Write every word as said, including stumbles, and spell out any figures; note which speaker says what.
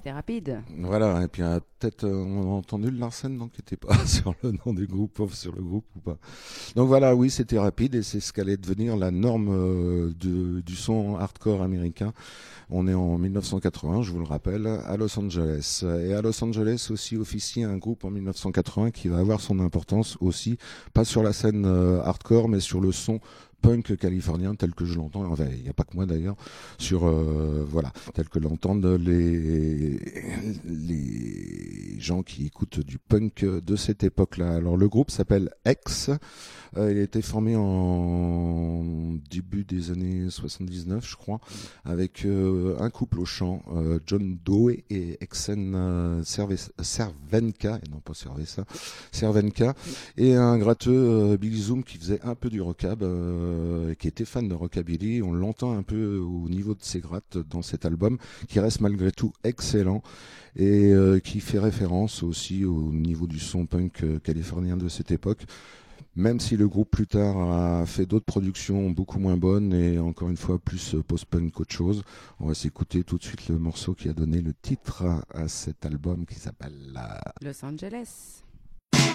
Speaker 1: c'était rapide.
Speaker 2: Voilà, et puis euh, peut-être euh, on a entendu le Larsen, donc qui n'était pas sur le nom du groupe, ou sur le groupe ou pas. Donc voilà, oui, c'était rapide et c'est ce qu'allait devenir la norme euh, de- du son hardcore américain. On est en mille neuf cent quatre-vingts, je vous le rappelle, à Los Angeles. Et à Los Angeles aussi officie un groupe en mille neuf cent quatre-vingts qui va avoir son importance aussi, pas sur la scène euh, hardcore, mais sur le son punk californien tel que je l'entends. Enfin, il n'y a pas que moi d'ailleurs, sur euh, voilà, tel que l'entendent les les gens qui écoutent du punk de cette époque-là. Alors le groupe s'appelle X. Euh, il a été formé en début des années soixante-dix-neuf, je crois, avec euh, un couple au chant, euh, John Doe et Exen euh, Cerve- Cervenka, et non pas Cerveza, Cervenka, et un gratteux, euh, Billy Zoom, qui faisait un peu du rockab, euh, qui était fan de rockabilly. On l'entend un peu au niveau de ses grattes dans cet album, qui reste malgré tout excellent et euh, qui fait référence aussi au niveau du son punk euh, californien de cette époque. Même si le groupe plus tard a fait d'autres productions beaucoup moins bonnes et encore une fois plus euh, post-punk qu'autre chose, on va s'écouter tout de suite le morceau qui a donné le titre à, à cet album qui s'appelle euh,
Speaker 1: Los Angeles.